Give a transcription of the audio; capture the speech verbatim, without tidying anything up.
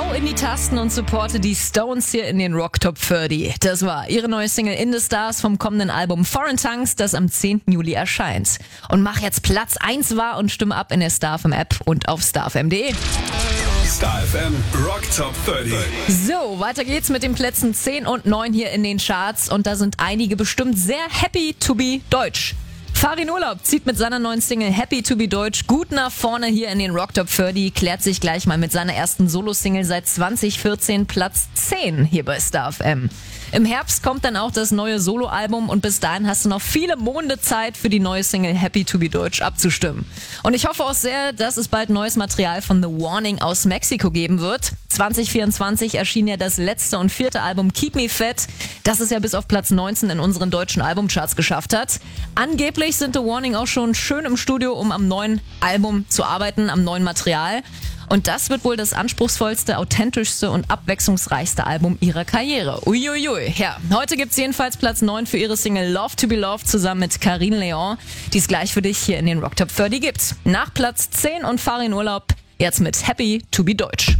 Hau in die Tasten und supporte die Stones hier in den Rock Top dreißig. Das war ihre neue Single In the Stars vom kommenden Album Foreign Tongues, das am zehnten Juli erscheint. Und mach jetzt Platz eins wahr und stimme ab in der StarFM App und auf starfm punkt de. StarFM Rock Top dreißig. So, weiter geht's mit den Plätzen zehn und neun hier in den Charts und da sind einige bestimmt sehr happy to be deutsch. Farin Urlaub zieht mit seiner neuen Single Happy to be Deutsch gut nach vorne hier in den Rock Top dreißig, klärt sich gleich mal mit seiner ersten Solo-Single seit zwanzig vierzehn Platz zehn hier bei StarFM. Im Herbst kommt dann auch das neue Soloalbum und bis dahin hast du noch viele Monde Zeit für die neue Single Happy to be Deutsch abzustimmen. Und ich hoffe auch sehr, dass es bald neues Material von The Warning aus Mexiko geben wird. zwanzig vierundzwanzig erschien ja das letzte und vierte Album Keep Me Fat, das es ja bis auf Platz neunzehn in unseren deutschen Albumcharts geschafft hat. Angeblich sind The Warning auch schon schön im Studio, um am neuen Album zu arbeiten, am neuen Material. Und das wird wohl das anspruchsvollste, authentischste und abwechslungsreichste Album ihrer Karriere. Uiuiui. Ja, heute gibt's jedenfalls Platz neun für ihre Single Love to be Loved zusammen mit Karine Leon, die es gleich für dich hier in den Rock Top dreißig gibt. Nach Platz zehn und Farin Urlaub jetzt mit Happy to be Deutsch.